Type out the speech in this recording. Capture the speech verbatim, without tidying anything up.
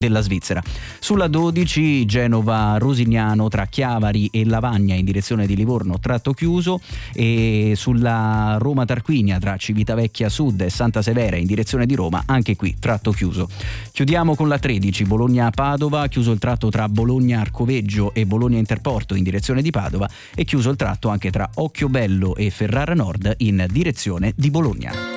della Svizzera. Sulla dodici Genova-Rosignano tra Chiavari e Lavagna in direzione di Livorno, tratto chiuso, e sulla Roma-Tarquinia tra Civitavecchia Sud e Santa Severa in direzione di Roma, anche qui tratto chiuso. Chiudiamo con la tredici Bologna-Padova, chiuso il tratto tra Bologna-Arcoveggio e Bologna-Interporto in direzione di Padova, e chiuso il tratto anche tra Occhiobello e Ferrara Nord in direzione di Bologna.